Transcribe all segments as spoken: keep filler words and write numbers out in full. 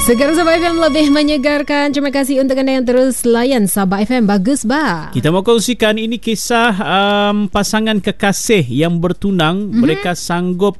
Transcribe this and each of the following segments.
Segar Sabah F M lebih menyegarkan. Terima kasih untuk anda yang terus layan Sabah F M. Bagus, bah. Kita mau kongsikan ini kisah um, pasangan kekasih yang bertunang. Mm-hmm. Mereka sanggup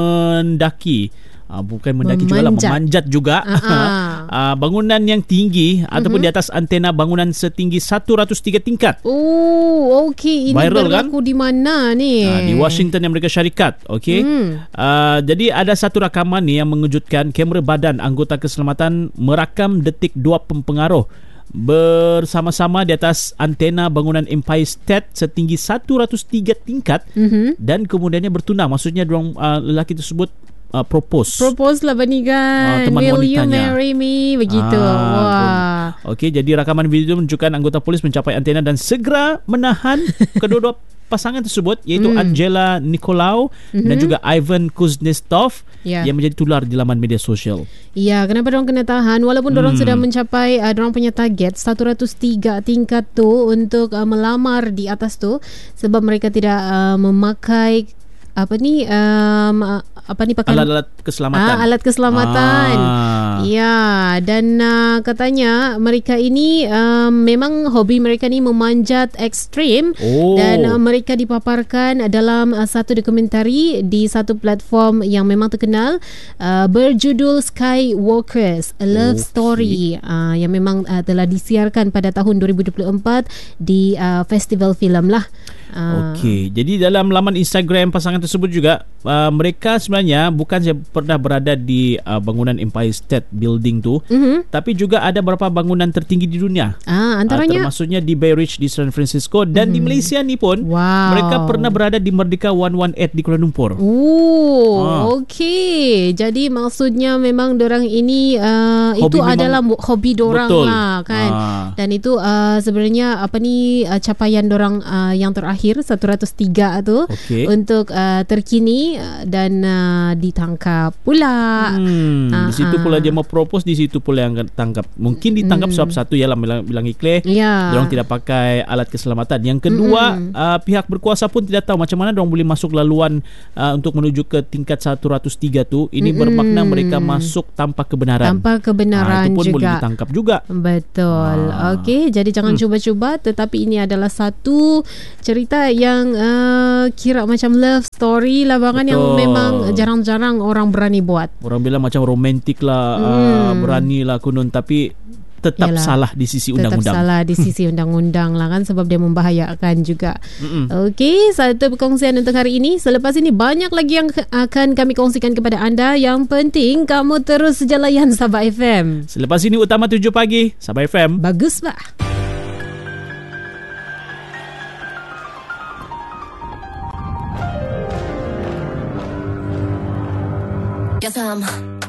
mendaki. Uh, bukan mendaki juga lah, memanjat juga uh-uh. uh, bangunan yang tinggi mm-hmm. ataupun di atas antena bangunan setinggi seratus tiga tingkat. Oh, okey. Ini viral, berlaku kan? Di mana ni? Uh, di Washington Amerika Syarikat. Okey. Mm. Uh, jadi ada satu rakaman ni yang mengejutkan. Kamera badan anggota keselamatan merakam detik dua pempengaruh bersama-sama di atas antena bangunan Empire State setinggi seratus tiga tingkat mm-hmm. dan kemudiannya bertunang. Maksudnya diorang, uh, lelaki tersebut Uh, propose Propose lah banikan. uh, teman Will wanitanya. you marry me? Begitu. ah, Wah. Okey, jadi rakaman video menunjukkan anggota polis mencapai antena dan segera menahan kedua-dua pasangan tersebut, iaitu mm. Angela Nicolau mm-hmm. dan juga Ivan Kuznetsov yeah. yang menjadi tular di laman media sosial. Ya, kenapa diorang kena tahan walaupun diorang hmm. sudah mencapai uh, diorang punya target seratus tiga tingkat tu untuk uh, melamar di atas tu, sebab mereka tidak uh, memakai apa ni um, apa ni pakai alat-alat keselamatan. Ah, alat keselamatan. Ah. Ya, dan uh, katanya mereka ini um, memang hobi mereka ni memanjat ekstrim oh. dan uh, mereka dipaparkan dalam uh, satu dokumentari di satu platform yang memang terkenal uh, berjudul Skywalkers A Love okay. Story uh, yang memang uh, telah disiarkan pada tahun dua ribu dua puluh empat di uh, festival filem lah. Uh. Okey, jadi dalam laman Instagram pasangan tersebut juga uh, mereka sebenarnya bukan saja pernah berada di uh, bangunan Empire State Building tu, mm-hmm. tapi juga ada beberapa bangunan tertinggi di dunia. Ah, antaranya uh, termasuknya di Bay Ridge di San Francisco dan mm-hmm. di Malaysia ni pun wow. mereka pernah berada di Merdeka seratus lapan di Kuala Lumpur. Oh, ah. okey. Jadi maksudnya memang dorang ini uh, itu adalah hobi dorang betul. lah kan. Ah. Dan itu uh, sebenarnya apa ni uh, capaian dorang uh, yang terakhir seratus tiga tu okay. untuk uh, terkini uh, dan uh, ditangkap pula. Hmm, uh, di situ uh. pula dia mau propose, di situ pula yang tangkap. Mungkin ditangkap hmm. sebab satu ialah bilang, bilang iklir. Yeah. Diorang tidak pakai alat keselamatan. Yang kedua, hmm. uh, pihak berkuasa pun tidak tahu macam mana diorang boleh masuk laluan uh, untuk menuju ke tingkat seratus tiga tu. Ini hmm. bermakna mereka masuk tanpa kebenaran. Tanpa kebenaran uh, itu pun juga. boleh ditangkap juga. Betul. Uh. Okey, jadi jangan hmm. cuba-cuba, tetapi ini adalah satu cerita yang uh, kira macam love story lah bangan. Betul. Yang memang jarang-jarang orang berani buat. Orang bilang macam romantik lah, hmm. uh, berani lah kunun, tapi tetap Yalah, salah di sisi undang-undang. Tetap salah di sisi undang-undang lah kan, sebab dia membahayakan juga. Okey, satu perkongsian untuk hari ini. Selepas ini banyak lagi yang akan kami kongsikan kepada anda. Yang penting kamu terus layan Sabah F M. Selepas ini Utama tujuh pagi Sabah F M. Bagus bah. Yes, I'm